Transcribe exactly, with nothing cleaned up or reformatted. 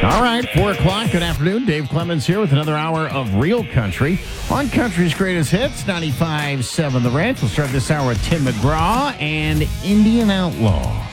All right, four o'clock. Good afternoon. Dave Clemens here with another hour of Real Country on Country's Greatest Hits, ninety-five point seven The Ranch. We'll start this hour with Tim McGraw and Indian Outlaw.